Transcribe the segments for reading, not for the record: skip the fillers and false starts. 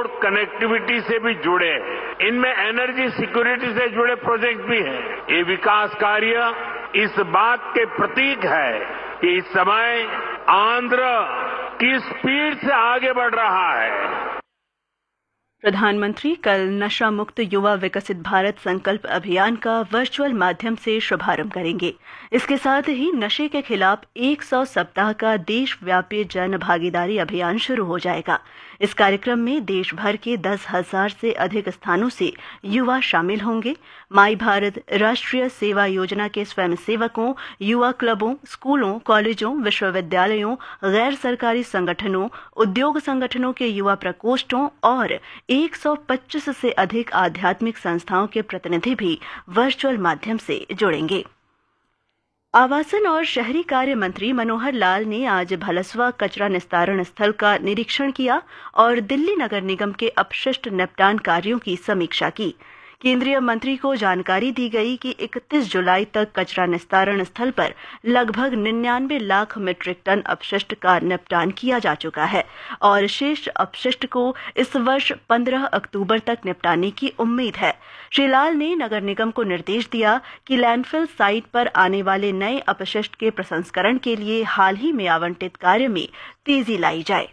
Road connectivity से भी जुड़े हैं। इनमें एनर्जी सिक्योरिटी से जुड़े प्रोजेक्ट भी हैं। ये विकास कार्य इस बात के प्रतीक है कि इस समय आंध्र किस स्पीड से आगे बढ़ रहा है। प्रधानमंत्री कल नशा मुक्त युवा विकसित भारत संकल्प अभियान का वर्चुअल माध्यम से शुभारंभ करेंगे। इसके साथ ही नशे के खिलाफ 100 सप्ताह का देशव्यापी जन भागीदारी अभियान शुरू हो जाएगा। इस कार्यक्रम में देश भर के 10,000 से अधिक स्थानों से युवा शामिल होंगे। माई भारत राष्ट्रीय सेवा योजना के स्वयंसेवकों, युवा क्लबों, स्कूलों, कॉलेजों, विश्वविद्यालयों, गैर सरकारी संगठनों, उद्योग संगठनों के युवा प्रकोष्ठों और 125 से अधिक आध्यात्मिक संस्थाओं के प्रतिनिधि भी वर्चुअल माध्यम से जुड़ेंगे। आवासन और शहरी कार्य मंत्री मनोहर लाल ने आज भलसवा कचरा निस्तारण स्थल का निरीक्षण किया और दिल्ली नगर निगम के अपशिष्ट निपटान कार्यों की समीक्षा की। केंद्रीय मंत्री को जानकारी दी गई कि 31 जुलाई तक कचरा निस्तारण स्थल पर लगभग 99 लाख मीट्रिक टन अपशिष्ट का निपटान किया जा चुका है और शेष अपशिष्ट को इस वर्ष 15 अक्टूबर तक निपटाने की उम्मीद है। श्री लाल ने नगर निगम को निर्देश दिया कि लैंडफिल साइट पर आने वाले नए अपशिष्ट के प्रसंस्करण के लिए हाल ही में आवंटित कार्य में तेजी लाई जाए।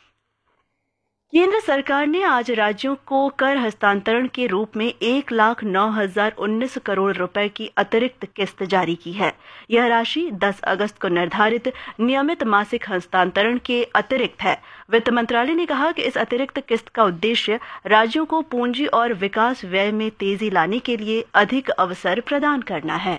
केंद्र सरकार ने आज राज्यों को कर हस्तांतरण के रूप में 1,09,019 करोड़ रुपए की अतिरिक्त किस्त जारी की है। यह राशि 10 अगस्त को निर्धारित नियमित मासिक हस्तांतरण के अतिरिक्त है। वित्त मंत्रालय ने कहा कि इस अतिरिक्त किस्त का उद्देश्य राज्यों को पूंजी और विकास व्यय में तेजी लाने के लिए अधिक अवसर प्रदान करना है।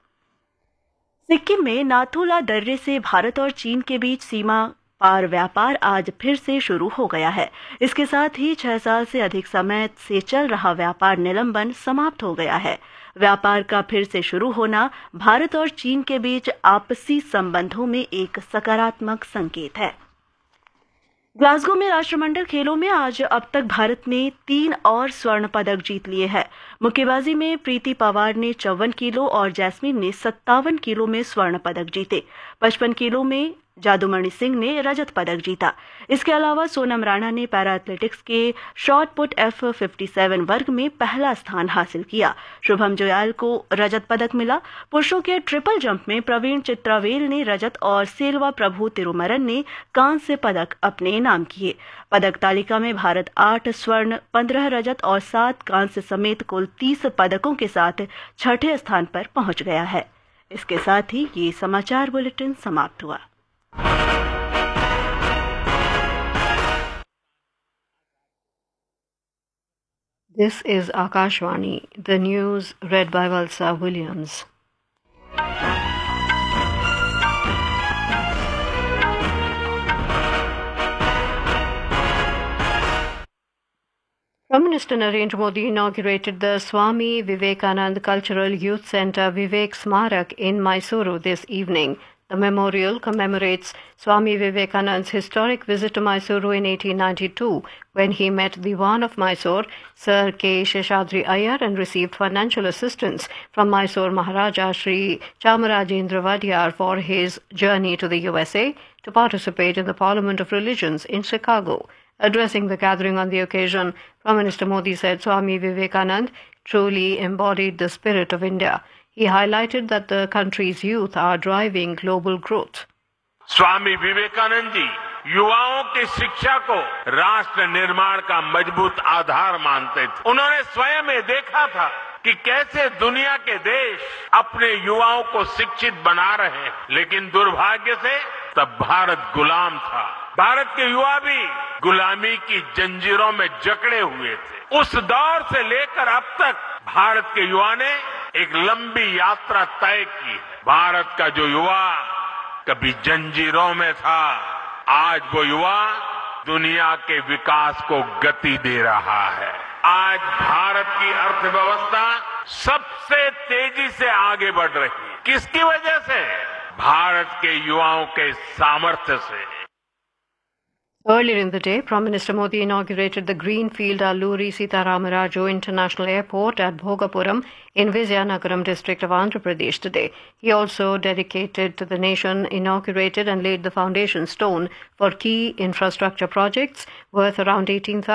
सिक्किम में नाथुला दर्रे से भारत और चीन के बीच सीमा पार व्यापार आज फिर से शुरू हो गया है। इसके साथ ही 6 साल से अधिक समय से चल रहा व्यापार निलंबन समाप्त हो गया है। व्यापार का फिर से शुरू होना भारत और चीन के बीच आपसी संबंधों में एक सकारात्मक संकेत है। ग्लासगो में राष्ट्रमंडल खेलों में आज अब तक भारत ने 3 और स्वर्ण पदक जीत लिए हैं। मुक्केबाजी में प्रीति पवार ने 54 किलो और जैस्मीन ने 57 किलो में स्वर्ण पदक जीते। 55 किलो में जादूमणि सिंह ने रजत पदक जीता। इसके अलावा सोनम राणा ने पैरा एथलेटिक्स के शॉट पुट F57 वर्ग में पहला स्थान हासिल किया। शुभम जोयाल को रजत पदक मिला। पुरुषों के ट्रिपल जंप में प्रवीण चित्रावेल ने रजत और सेल्वा प्रभु तिरुमरन ने कांस्य पदक अपने नाम किए। पदक तालिका में भारत 8 स्वर्ण, 15 रजत और 7 कांस्य समेत कुल 30 पदकों के साथ छठे स्थान पर पहुंच गया है। इसके साथ ही ये समाचार बुलेटिन समाप्त हुआ। This is Akashvani, the news read by Valsa Williams. Prime Minister Narendra Modi inaugurated the Swami Vivekanand Cultural Youth Centre Vivek Smarak in Mysuru this evening. The memorial commemorates Swami Vivekanand's historic visit to Mysuru in 1892, when he met the Diwan of Mysore, Sir K. Sheshadri Iyer, and received financial assistance from Mysore Maharaja Sri Chamarajendra Vadiyar for his journey to the USA to participate in the Parliament of Religions in Chicago. Addressing the gathering on the occasion, Prime Minister Modi said Swami Vivekanand truly embodied the spirit of India. He highlighted that the country's youth are driving global growth. Swami Vivekananda ji युवाओं की शिक्षा को राष्ट्र निर्माण का मजबूत आधार मानते थे। उन्होंने स्वयं ये देखा था कि कैसे दुनिया के देश अपने युवाओं को शिक्षित बना रहे हैं, लेकिन दुर्भाग्य से तब भारत गुलाम था। भारत के युवा भी गुलामी की जंजीरों में जकड़े हुए थे। उस दौर से लेकर अब तक भारत के युवा ने एक लंबी यात्रा तय की। भारत का जो युवा कभी जंजीरों में था, आज वो युवा दुनिया के विकास को गति दे रहा है। आज भारत की अर्थव्यवस्था सबसे तेजी से आगे बढ़ रही है। किसकी वजह से? भारत के युवाओं के सामर्थ्य से। Earlier in the day, Prime Minister Modi inaugurated the Greenfield Alluri Sitaramaraju International Airport at Bhogapuram in Vizianagaram district of Andhra Pradesh today. He also dedicated to the nation, inaugurated and laid the foundation stone for key infrastructure projects worth around 18,000